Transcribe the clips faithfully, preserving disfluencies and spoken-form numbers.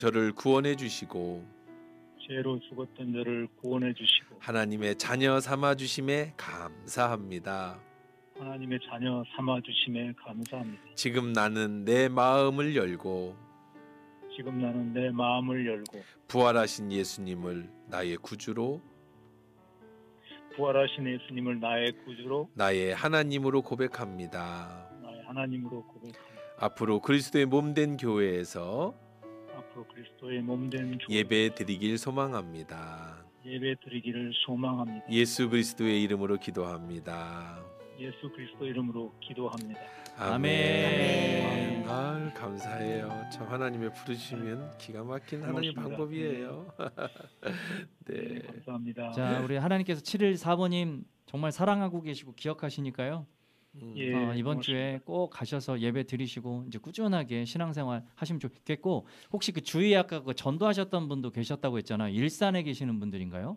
저를 구원해 주시고 죄로 죽었던 저를 구원해 주시고 하나님의 자녀 삼아 주심에 감사합니다. 하나님의 자녀 삼아 주심에 감사합니다. 지금 나는 내 마음을 열고 지금 나는 내 마음을 열고 부활하신 예수님을 나의 구주로 부활하신 예수님을 나의 구주로 나의 하나님으로 고백합니다. 나의 하나님으로 고백합니다. 앞으로 그리스도의 몸된 교회에서 앞으로 그리스도의 몸된 예배 드리길 소망합니다. 예배 드리기를 소망합니다. 예수 그리스도의 이름으로 기도합니다. 예수 그리스도 이름으로 기도합니다. 아멘. 아, 감사해요. 참 하나님의 부르시면 기가 막힌 하나님 방법이에요. 네. 네, 감사합니다. 자, 우리 하나님께서 칠일사 번님 정말 사랑하고 계시고 기억하시니까요. 음. 예, 어, 이번 고맙습니다. 주에 꼭 가셔서 예배 드리시고 이제 꾸준하게 신앙생활 하시면 좋겠고, 혹시 그 주위에 아까 그 전도하셨던 분도 계셨다고 했잖아요. 일산에 계시는 분들인가요?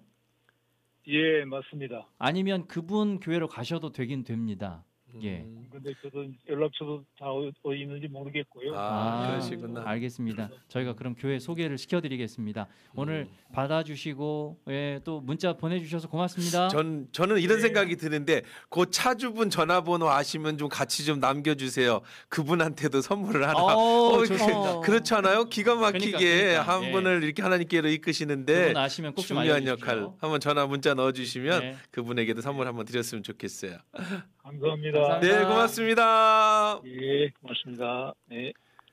예, 맞습니다. 아니면 그분 교회로 가셔도 되긴 됩니다. 예. 음. 근데 저도 연락처도 다 어디 있는지 모르겠고요. 아, 그러시구나. 알겠습니다. 저희가 그럼 교회 소개를 시켜드리겠습니다. 오늘 음. 받아주시고 예, 또 문자 보내주셔서 고맙습니다. 전 저는 이런 네. 생각이 드는데 그 차주분 전화번호 아시면 좀 같이 좀 남겨주세요. 그분한테도 선물을 하나. 어, 어, 좋습니다. 그렇지 않아요? 기가 막히게 그러니까, 그러니까. 한 예. 분을 이렇게 하나님께로 이끄시는데 그분 아시면 꼭 좀 중요한 알려주십시오. 역할. 한번 전화 문자 넣어주시면 네. 그분에게도 선물 한번 드렸으면 좋겠어요. 감사합니다. 감사합니다. 네, 고맙습니다. 예, 고맙습니다. 네.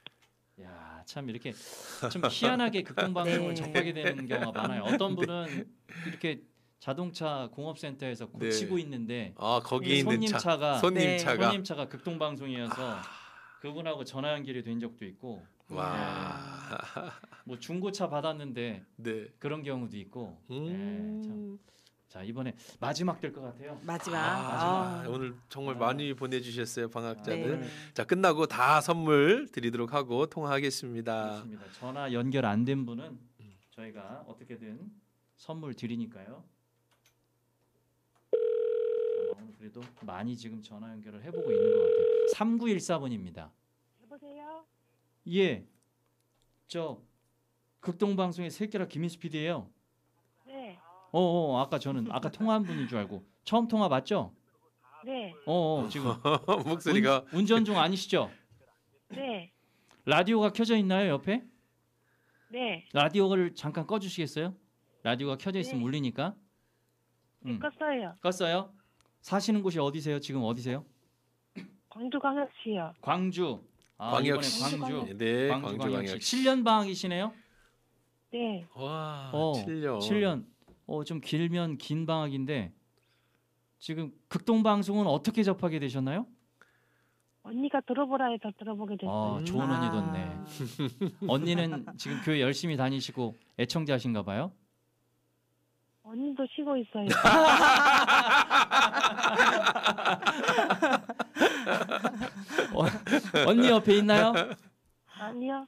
야, 참 이렇게 좀 희한하게 극동방송을 네. 접하게 되는 경우가 많아요. 어떤 분은 이렇게 자동차 공업센터에서 고치고 네. 있는데 아, 거기 있는 손님 차, 차가 손님 네. 차가. 손님 차가 극동방송이어서 그분하고 전화 연결이 된 적도 있고, 와, 뭐 중고차 받았는데 네. 그런 경우도 있고. 네, 참. 음. 자, 이번에 마지막 될 것 같아요. 마지막. 아, 아. 오늘 정말 많이 보내주셨어요, 방학자들. 네. 자, 끝나고 다 선물 드리도록 하고 통화하겠습니다. 그렇습니다. 전화 연결 안 된 분은 저희가 어떻게든 선물 드리니까요. 자, 오늘 그래도 많이 지금 전화 연결을 해보고 있는 것 같아요. 삼구일사 번입니다. 여보세요? 예, 저 극동방송의 새끼라 김인수 피디예요. 네, 어, 어, 아까 저는 아까 통화한 분인 줄 알고. 처음 통화 맞죠? 네, 어, 어 지금 목소리가 운, 운전 중 아니시죠? 네, 라디오가 켜져 있나요, 옆에? 네. 라디오를 잠깐 꺼주시겠어요? 라디오가 켜져 있으면 네. 울리니까. 음. 껐어요. 껐어요? 사시는 곳이 어디세요? 지금 어디세요? 광주 광역시요. 광주. 아, 광역시. 이번에 광주. 네, 광주, 광주 광역시. 광역시. 칠 년 방학이시네요? 네, 와, 어, 칠 년. 칠 년. 어, 좀 길면 긴 방학인데 지금 극동방송은 어떻게 접하게 되셨나요? 언니가 들어보라 해서 들어보게 됐어요. 아, 좋은 언니 아. 뒀네. 언니는 지금 교회 열심히 다니시고 애청자신가 봐요? 언니도 쉬고 있어요. 어, 언니 옆에 있나요? 아니요.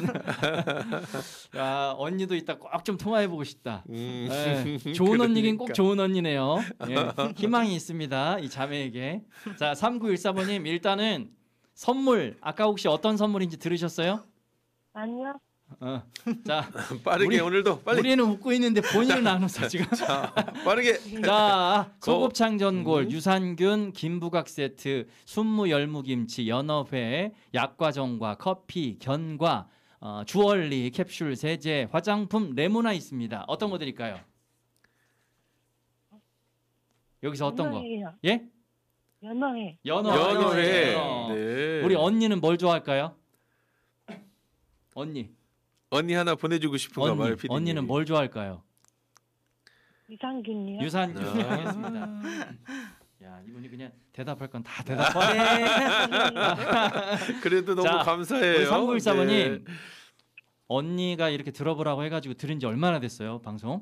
야, 언니도 이따 꼭 좀 통화해보고 싶다. 음. 예, 좋은 언니긴 꼭 그러니까. 좋은 언니네요. 예, 희망이 있습니다. 이 자매에게. 자, 삼구일사 번님 일단은 선물 아까 혹시 어떤 선물인지 들으셨어요? 아니요. 어. 자, 빠르게 우리- 오늘도 빨리. 우리는 웃고 있는데 본인은 안 웃어 지금. 자, 빠르게. 자, 소곱창 전골, 음. 유산균, 김부각 세트, 순무 열무김치, 연어회, 약과정과 커피, 견과, 어, 주얼리, 캡슐 세제, 화장품, 레모나 있습니다. 어떤 거 드릴까요? 여기서 어떤 거? 연어회요. 예? 연어회. 연어. 연어회. 연어. 네. 우리 언니는 뭘 좋아할까요? 언니. 언니 하나 보내주고 싶은가 언니. 봐요, 피디님. 언니는 뭘 좋아할까요? 유산균이요. 유산균 아. 하겠습니다. 야, 이분이 그냥 대답할 건 다 대답하네. 그래도 너무 자, 감사해요. 우리 삼구일사 번님 네. 언니가 이렇게 들어보라고 해가지고 들은 지 얼마나 됐어요, 방송?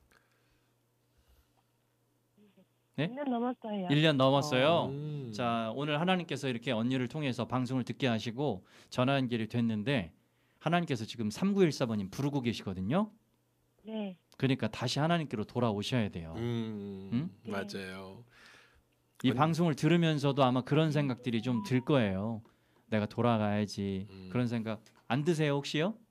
네? 일 년 넘었어요. 일 년 넘었어요. 음. 자, 오늘 하나님께서 이렇게 언니를 통해서 방송을 듣게 하시고 전화 연결이 됐는데 하나님께서 지금 삼구일사 번님 부르고 계시거든요. 네, 그러니까 다시 하나님께로 돌아오셔야 돼요. 음, 응? 맞아요. 이 언니. 방송을 들으면서도 아마 그런 생각들이 좀 들 거예요. 내가 돌아가야지. 음. 그런 생각 안 드세요, 혹시요?